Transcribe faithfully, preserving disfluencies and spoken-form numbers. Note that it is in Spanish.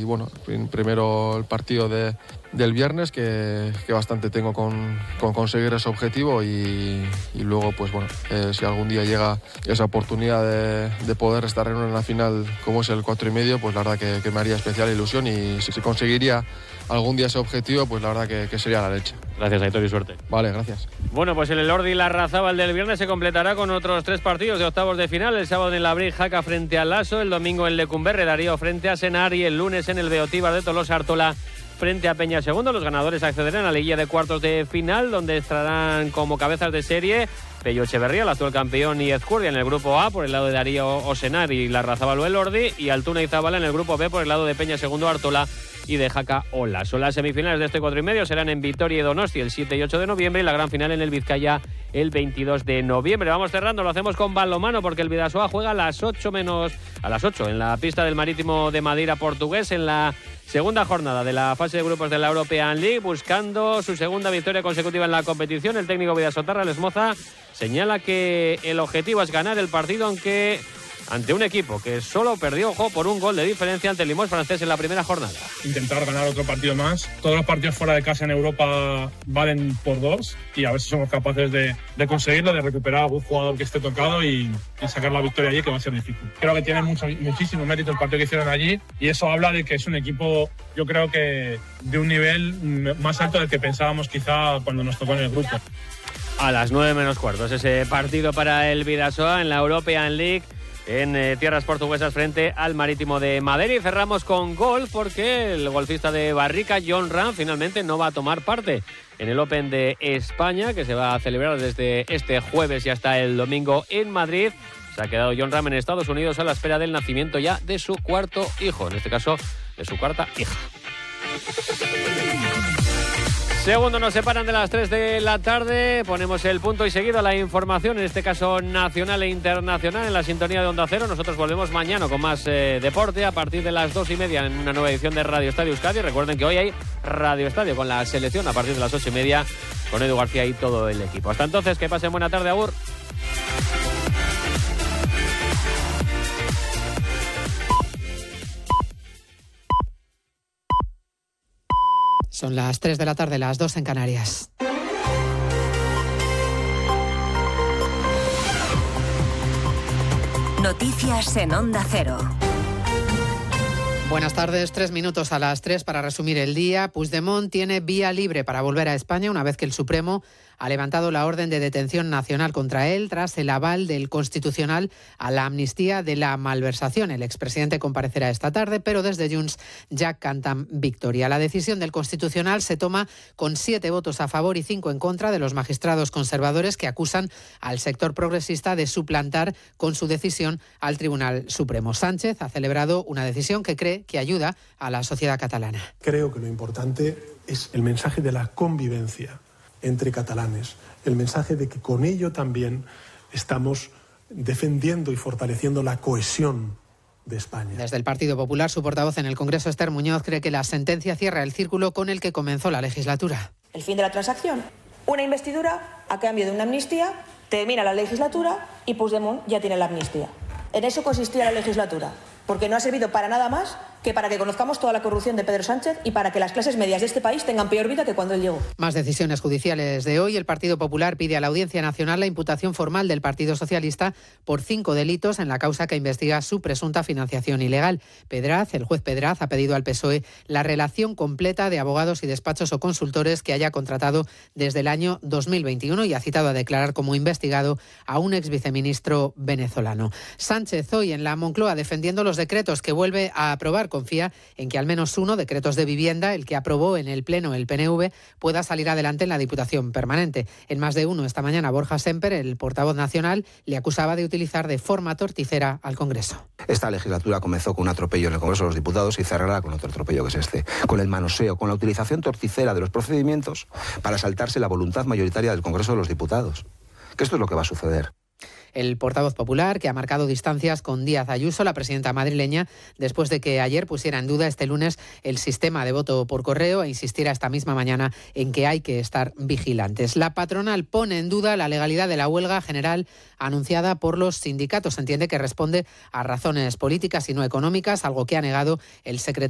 y bueno, primero el partido de, del viernes, que, que bastante tengo con, con conseguir ese objetivo y, y luego pues bueno, eh, si algún día llega esa oportunidad de, de poder estar en una final como es el cuatro y medio, pues la verdad que, que me haría especial ilusión y si, si conseguiría algún día ese objetivo, pues la verdad que, que sería la leche. Gracias, Aitor, y suerte. Vale, gracias. Bueno, pues el Elordi Larrazábal del viernes se completará con otros tres partidos de octavos de final. El sábado en la Brig, Jaca frente al Lasso, el domingo en Lecumberri, Darío frente a Senar y el lunes en el Beotíbar de Tolosa, Artola frente a Peña Segundo. Los ganadores accederán a la liguilla de cuartos de final, donde estarán como cabezas de serie Pello Echeverría, el actual campeón, y Ezcurdia en el grupo A por el lado de Darío Osenar y Larrazábal o Elordi, y Altuna y Zabala en el grupo B por el lado de Peña Segundo, Artola y de Jaca o Lasso. Las semifinales de este cuatro y medio serán en Vitoria y Donosti el siete y ocho de noviembre y la gran final en el Vizcaya el veintidós de noviembre. Vamos cerrando, lo hacemos con balonmano porque el Bidasoa juega a las ocho menos a las ocho en la pista del Marítimo de Madeira portugués en la segunda jornada de la fase de grupos de la European League, buscando su segunda victoria consecutiva en la competición. El técnico bidasotarra, Les Moza, señala que el objetivo es ganar el partido, aunque ante un equipo que solo perdió, ojo, por un gol de diferencia ante el Limoges francés en la primera jornada. Intentar ganar otro partido más. Todos los partidos fuera de casa en Europa valen por dos y a ver si somos capaces de, de conseguirlo, de recuperar a algún jugador que esté tocado y, y sacar la victoria allí, que va a ser difícil. Creo que tiene mucho, muchísimo mérito el partido que hicieron allí y eso habla de que es un equipo, yo creo que de un nivel más alto del que pensábamos quizá cuando nos tocó en el grupo. A las nueve menos cuartos ese partido para el Bidasoa en la European League en eh, tierras portuguesas frente al Marítimo de Madeira. Y cerramos con golf porque el golfista de Barrica, Jon Rahm, finalmente no va a tomar parte en el Open de España, que se va a celebrar desde este jueves y hasta el domingo en Madrid. Se ha quedado Jon Rahm en Estados Unidos a la espera del nacimiento ya de su cuarto hijo, en este caso de su cuarta hija. Segundo, nos separan de las tres de la tarde. Ponemos el punto y seguido a la información, en este caso nacional e internacional, en la sintonía de Onda Cero. Nosotros volvemos mañana con más eh, deporte a partir de las dos y media en una nueva edición de Radio Estadio Euskadi. Recuerden que hoy hay Radio Estadio con la selección a partir de las ocho y media con Edu García y todo el equipo. Hasta entonces, que pasen buena tarde, agur. Son las tres de la tarde, las dos en Canarias. Noticias en Onda Cero. Buenas tardes, tres minutos a las tres para resumir el día. Puigdemont tiene vía libre para volver a España una vez que el Supremo ha levantado la orden de detención nacional contra él tras el aval del Constitucional a la amnistía de la malversación. El expresidente comparecerá esta tarde, pero desde Junts ya cantan victoria. La decisión del Constitucional se toma con siete votos a favor y cinco en contra de los magistrados conservadores que acusan al sector progresista de suplantar con su decisión al Tribunal Supremo. Sánchez ha celebrado una decisión que cree que ayuda a la sociedad catalana. Creo que lo importante es el mensaje de la convivencia entre catalanes, el mensaje de que con ello también estamos defendiendo y fortaleciendo la cohesión de España. Desde el Partido Popular, su portavoz en el Congreso, Esther Muñoz, cree que la sentencia cierra el círculo con el que comenzó la legislatura. El fin de la transacción, una investidura a cambio de una amnistía, termina la legislatura y Puigdemont ya tiene la amnistía. En eso consistía la legislatura, porque no ha servido para nada más que para que conozcamos toda la corrupción de Pedro Sánchez y para que las clases medias de este país tengan peor vida que cuando él llegó. Más decisiones judiciales de hoy. El Partido Popular pide a la Audiencia Nacional la imputación formal del Partido Socialista por cinco delitos en la causa que investiga su presunta financiación ilegal. Pedraz, el juez Pedraz, ha pedido al P S O E la relación completa de abogados y despachos o consultores que haya contratado desde el año dos mil veintiuno y ha citado a declarar como investigado a un ex viceministro venezolano. Sánchez hoy en la Moncloa defendiendo los decretos que vuelve a aprobar. Confía en que al menos uno, decretos de vivienda, el que aprobó en el Pleno el P N V, pueda salir adelante en la Diputación Permanente. En más de uno esta mañana, Borja Semper, el portavoz nacional, le acusaba de utilizar de forma torticera al Congreso. Esta legislatura comenzó con un atropello en el Congreso de los Diputados y cerrará con otro atropello que es este, con el manoseo, con la utilización torticera de los procedimientos para saltarse la voluntad mayoritaria del Congreso de los Diputados. Que esto es lo que va a suceder. El portavoz popular, que ha marcado distancias con Díaz Ayuso, la presidenta madrileña, después de que ayer pusiera en duda este lunes el sistema de voto por correo e insistiera esta misma mañana en que hay que estar vigilantes. La patronal pone en duda la legalidad de la huelga general anunciada por los sindicatos. Entiende que responde a razones políticas y no económicas, algo que ha negado el secretario